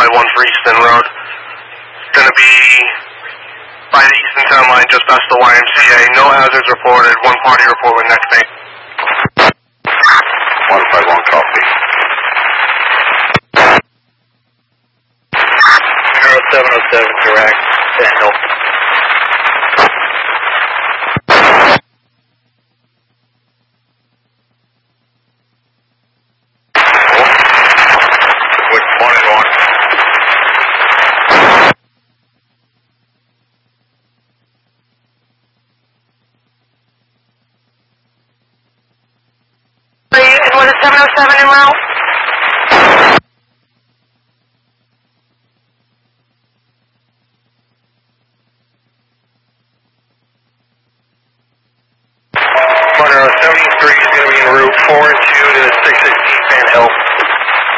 151 for Easton Road. It's going to be by the Easton Town Line just past the YMCA. No hazards reported. One party report with next name. 151 copy. 0707 direct, Sandal.